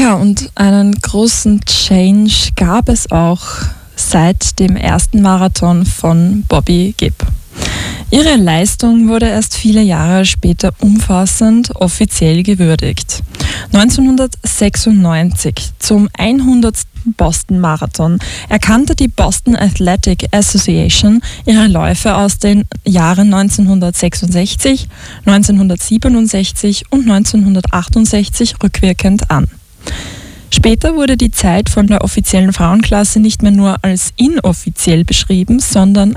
Ja, und einen großen Change gab es auch seit dem ersten Marathon von Bobby Gibb. Ihre Leistung wurde erst viele Jahre später umfassend offiziell gewürdigt. 1996 zum 100. Boston Marathon erkannte die Boston Athletic Association ihre Läufe aus den Jahren 1966, 1967 und 1968 rückwirkend an. Später wurde die Zeit von der offiziellen Frauenklasse nicht mehr nur als inoffiziell beschrieben, sondern